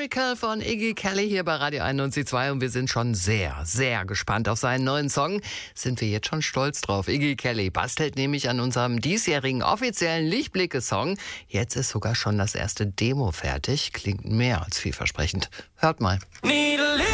Miracle von Iggy Kelly hier bei Radio 91.2 und wir sind schon sehr, sehr gespannt auf seinen neuen Song. Sind wir jetzt schon stolz drauf. Iggy Kelly bastelt nämlich an unserem diesjährigen offiziellen Lichtblicke-Song. Jetzt ist sogar schon das erste Demo fertig. Klingt mehr als vielversprechend. Hört mal.